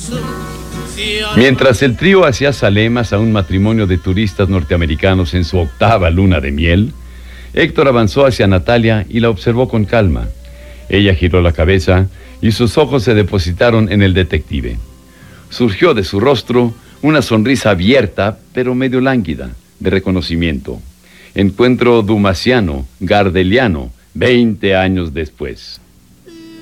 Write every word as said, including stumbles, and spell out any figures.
Mientras el trío hacía zalemas a un matrimonio de turistas norteamericanos en su octava luna de miel, Héctor avanzó hacia Natalia y la observó con calma. Ella giró la cabeza y sus ojos se depositaron en el detective. Surgió de su rostro una sonrisa abierta, pero medio lánguida, de reconocimiento. Encuentro dumasiano, gardeliano, veinte años después.